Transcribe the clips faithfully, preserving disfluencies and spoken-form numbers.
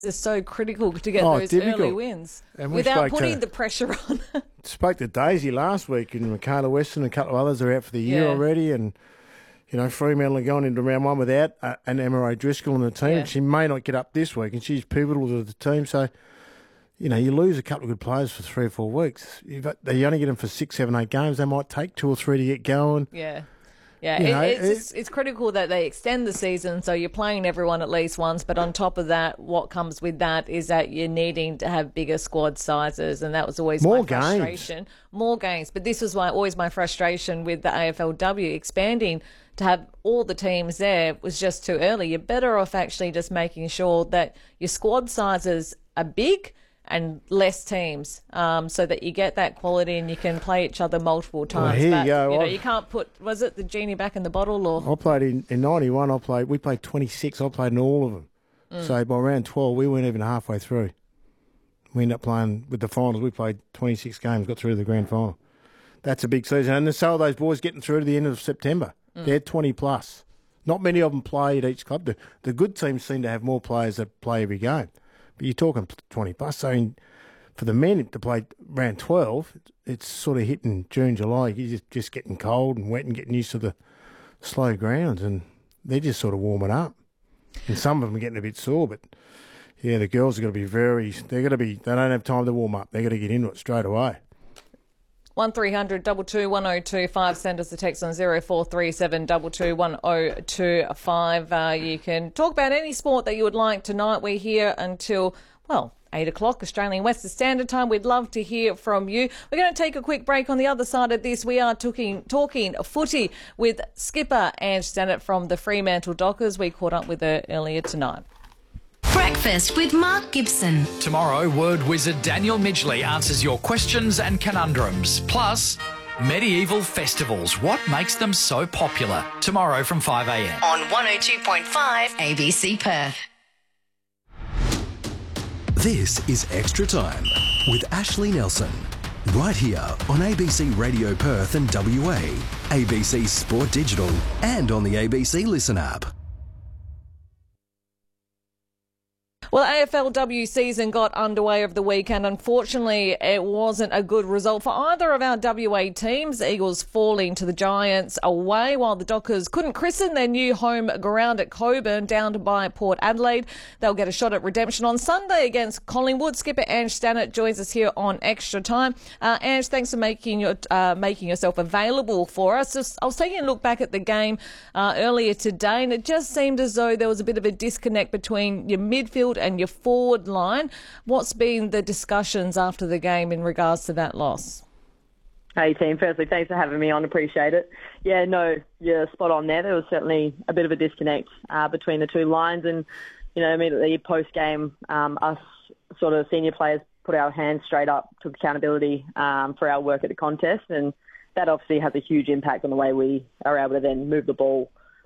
It's so critical to get Oh, those difficult. early wins And we without spoke putting to- the pressure on. Spoke to Daisy last week, and Michaela Weston and a couple of others are out for the year Yeah. already, and you know Fremantle are going into round one without uh, an Emma O'Driscoll in the team. Yeah. She may not get up this week, and she's pivotal to the team. So, you know, you lose a couple of good players for three or four weeks. You've got, you only get them for six, seven, eight games. They might take two or three to get going. Yeah. Yeah, You it, know, it's, it- it's it's critical that they extend the season, so you're playing everyone at least once. But on top of that, what comes with that is that you're needing to have bigger squad sizes, and that was always More my frustration. More games, but this was my always my frustration with the A F L W expanding to have all the teams there was just too early. You're better off actually just making sure that your squad sizes are big and less teams, um, so that you get that quality and you can play each other multiple times. here you but, go. You know, I've- you can't put, was it the genie back in the bottle or? I played in, in ninety-one. I played. We played twenty-six. I played in all of them. Mm. So by round twelve, we weren't even halfway through. We ended up playing with the finals. We played twenty-six games, got through to the grand final. That's a big season, and so are those boys getting through to the end of September. Mm. They're twenty plus. Not many of them play at each club. The, the good teams seem to have more players that play every game, but you're talking twenty plus. So in, for the men to play round twelve, it's sort of hitting June, July. You're just, just getting cold and wet and getting used to the slow grounds, and they're just sort of warming up. And some of them are getting a bit sore, but yeah, the girls are going to be very. They're going to be. They don't have time to warm up. They're going to get into it straight away. One three hundred double two one oh two five. Send us a text on zero four three seven double two one oh two five. Uh, you can talk about any sport that you would like tonight. We're here until well. eight o'clock Australian Western Standard Time. We'd love to hear from you. We're going to take a quick break. On the other side of this, we are talking, talking footy with skipper Ange Stannard from the Fremantle Dockers. We caught up with her earlier tonight. Breakfast with Mark Gibson. Tomorrow, word wizard Daniel Midgley answers your questions and conundrums. Plus, medieval festivals. What makes them so popular? Tomorrow from five a m. On one oh two point five A B C Perth. This is Extra Time with Ashley Nelson. Right here on A B C Radio Perth and W A, A B C Sport Digital, and on the A B C Listen app. Well, A F L W season got underway over the weekend. Unfortunately, it wasn't a good result for either of our W A teams. Eagles falling to the Giants away, while the Dockers couldn't christen their new home ground at Coburn, down by Port Adelaide. They'll get a shot at redemption on Sunday against Collingwood. Skipper Ange Stannard joins us here on Extra Time. Uh, Ange, thanks for making your uh, making yourself available for us. Just, I was taking a look back at the game uh, earlier today, and it just seemed as though there was a bit of a disconnect between your midfield and your forward line. What's been the discussions after the game in regards to that loss? Hey team, firstly thanks for having me on, appreciate it. Yeah, no, you're spot on there. There was certainly a bit of a disconnect uh, between the two lines, and you know, immediately post-game, um, us sort of senior players put our hands straight up, took accountability um, for our work at the contest, and that obviously has a huge impact on the way we are able to then move the ball.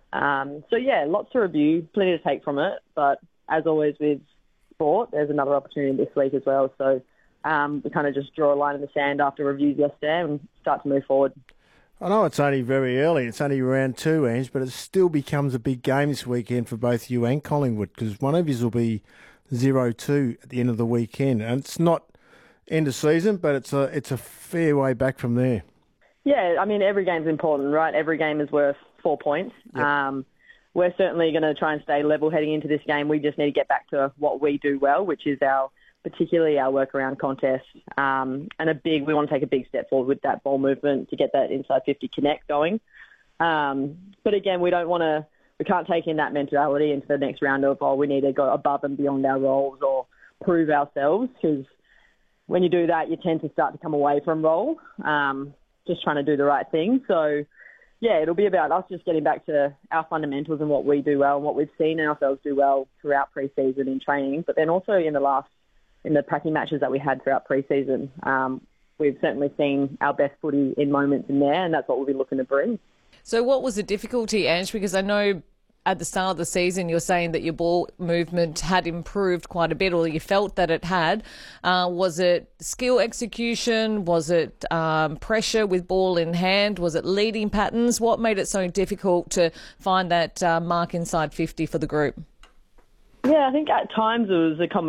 Um, so yeah, lots to review, plenty to take from it, but as always with sport, there's another opportunity this week as well. So um, we kind of just draw a line in the sand after reviews yesterday and start to move forward. I know it's only very early. It's only round two, Ange, but it still becomes a big game this weekend for both you and Collingwood, because one of you will be zero two at the end of the weekend. And it's not end of season, but it's a it's a fair way back from there. Yeah, I mean, every game's important, right? Every game is worth four points. Yep. Um, we're certainly going to try and stay level heading into this game. We just need to get back to what we do well, which is our, particularly our work around contests. Um, and a big, we want to take a big step forward with that ball movement to get that inside fifty connect going. Um, but again, we don't want to, we can't take in that mentality into the next round of, oh, we need to go above and beyond our roles or prove ourselves, because when you do that, you tend to start to come away from role, um, just trying to do the right thing. So, yeah, it'll be about us just getting back to our fundamentals and what we do well and what we've seen ourselves do well throughout pre-season in training, but then also in the last, in the practice matches that we had throughout pre-season. Um, we've certainly seen our best footy in moments in there, and that's what we'll be looking to bring. So what was the difficulty, Ange? Because I know at the start of the season you're saying that your ball movement had improved quite a bit, or you felt that it had. Uh, was it skill execution? Was it um, pressure with ball in hand? Was it leading patterns? What made it so difficult to find that uh, mark inside fifty for the group? Yeah, I think at times it was a combination